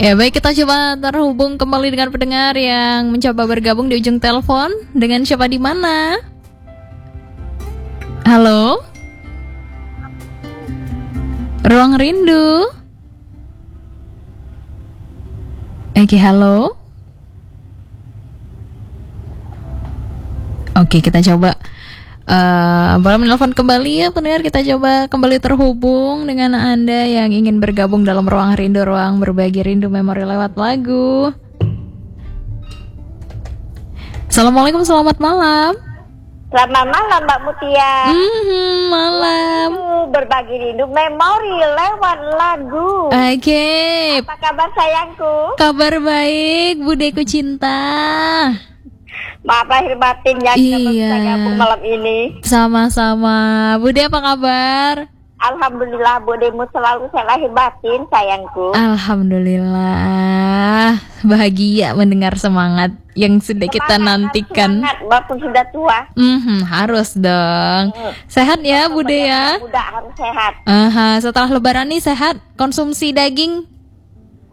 Ya baik, kita coba terhubung kembali dengan pendengar yang mencoba bergabung di ujung telepon. Dengan siapa di mana? Halo? Ruang Rindu. Oke, halo. Oke, kita coba boleh menelpon kembali ya pendengar. Kita coba kembali terhubung dengan Anda yang ingin bergabung dalam Ruang Rindu, ruang berbagi rindu memori lewat lagu. Assalamualaikum, selamat malam. Selamat malam Mbak Mutia. Malam. Berbagi rindu memori lewat lagu. Oke. Apa kabar sayangku? Kabar baik, budeku cinta. Maaf lahir batin ya, kita bisa gabung malam ini. Sama-sama. Bude apa kabar? Alhamdulillah, budemu selalu saya lahir batin sayangku. Alhamdulillah. Bahagia mendengar semangat yang sudah kita nantikan. Semangat walaupun sudah tua. Harus dong. Sehat ya Bude ya? Muda harus sehat. Setelah lebaran nih sehat. Konsumsi daging